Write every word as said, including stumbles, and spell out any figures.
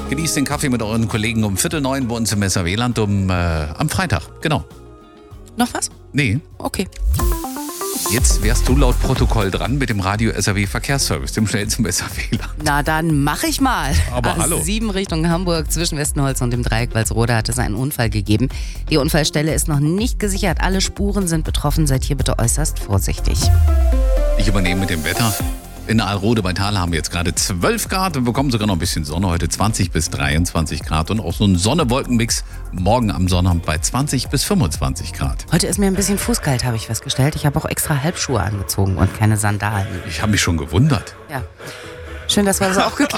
Genießt den Kaffee mit euren Kollegen um Viertel neun bei uns im S R W-Land um, äh, am Freitag. Genau. Noch was? Nee. Okay. Jetzt wärst du laut Protokoll dran mit dem Radio S R W Verkehrsservice, dem schnellsten S R W-Land. Na, dann mach ich mal. Aber A hallo. sieben Richtung Hamburg zwischen Westenholz und dem Dreieck Walsrode hat es einen Unfall gegeben. Die Unfallstelle ist noch nicht gesichert. Alle Spuren sind betroffen. Seid hier bitte äußerst vorsichtig. Ich übernehme mit dem Wetter. In Alrode bei Thal haben wir jetzt gerade zwölf Grad und bekommen sogar noch ein bisschen Sonne. Heute zwanzig bis dreiundzwanzig Grad und auch so ein Sonne-Wolken-Mix. Morgen am Sonnabend bei zwanzig bis fünfundzwanzig Grad. Heute ist mir ein bisschen fußkalt, habe ich festgestellt. Ich habe auch extra Halbschuhe angezogen und keine Sandalen. Ich habe mich schon gewundert. Ja. Schön, dass wir das auch geklärt